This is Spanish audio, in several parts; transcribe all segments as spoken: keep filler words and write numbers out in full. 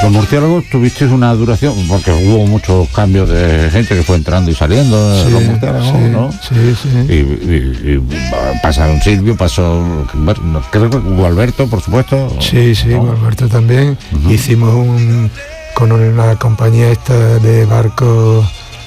Los Murciélagos tuvisteis una duración, porque hubo muchos cambios de gente que fue entrando y saliendo, sí, Los Murciélagos, sí, ¿no? Sí, sí. Y, y, y pasaron Silvio, pasó, bueno, creo que Hugo Alberto, por supuesto. Sí, sí, ¿no? Hugo Alberto también. Uh-huh. Hicimos un, con una compañía esta de barcos,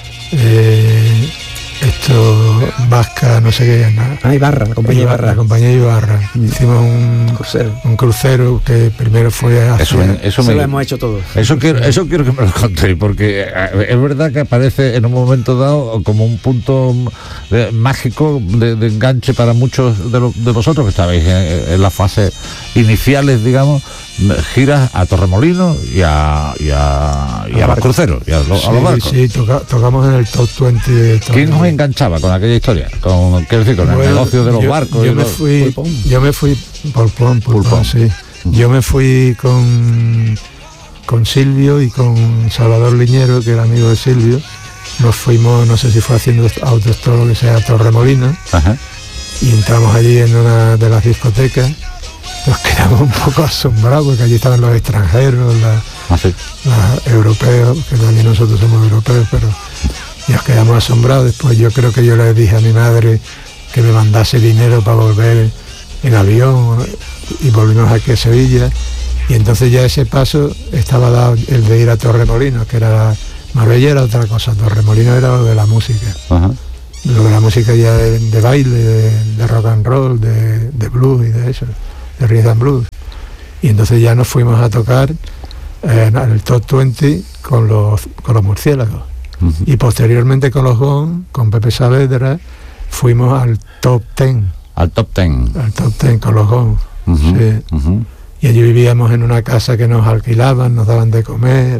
eh, esto, vasca, no sé qué, nada. Ah, Ibarra, la compañía Ibarra. La compañía Ibarra. Mm. Hicimos un crucero. un crucero que primero fue hacia... Eso, eso, eso me, lo hemos hecho todos. Eso quiero, eso quiero que me lo contéis, porque es verdad que aparece en un momento dado como un punto de, mágico de, de enganche para muchos de, lo, de vosotros que estabais en, en las fases iniciales, digamos, giras a Torremolinos y a, y a, y a, a los cruceros y a, lo, sí, a los barcos. Sí, toca, tocamos en el top veinte de ¿Quién os enganchaba con aquella historia? Con, quiero decir, con bueno, el negocio de los yo, barcos. Yo y me los... fui, pulpón. yo me fui pulpón, pulpón, pulpón. Sí. Uh-huh. Yo me fui con con Silvio y con Salvador Liñero, que era amigo de Silvio. Nos fuimos, no sé si fue haciendo autostop o que sea, a Torremolinos. Ajá. Y entramos allí en una de las discotecas. Nos quedamos un poco asombrados porque allí estaban los extranjeros, la, ¿Ah, sí? los europeos, que también nosotros somos europeos, pero y nos quedamos asombrados. Después yo creo que yo le dije a mi madre que me mandase dinero para volver en avión y volvimos aquí a Sevilla. Y entonces ya ese paso estaba dado el de ir a Torremolinos, que era Marbella era otra cosa, Torremolinos era lo de la música. Ajá. Lo de la música ya de, de baile, de, de rock and roll, de, de blues y de eso, de rhythm and blues. Y entonces ya nos fuimos a tocar eh, en el top veinte con los, con los Murciélagos. Uh-huh. Y posteriormente con los Gons, con Pepe Saavedra, fuimos al top diez. Al top diez. Al top diez con los Gons. Uh-huh. Sí. Uh-huh. Y allí vivíamos en una casa que nos alquilaban, nos daban de comer.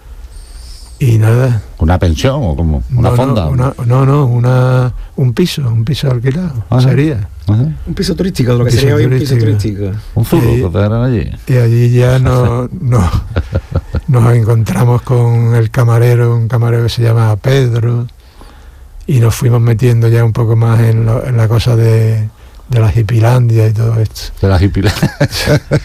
Y nada. ¿Una pensión o como una no, fonda? No, una, no, no, una, un piso, un piso alquilado, ajá, sería. Ajá. Un piso turístico, lo que sería hoy un piso turístico. Un furro que eran allí. Y allí ya no, no, nos encontramos con el camarero, un camarero que se llama Pedro, y nos fuimos metiendo ya un poco más en, lo, en la cosa de, de la hipilandia y todo esto. De la hipilandia.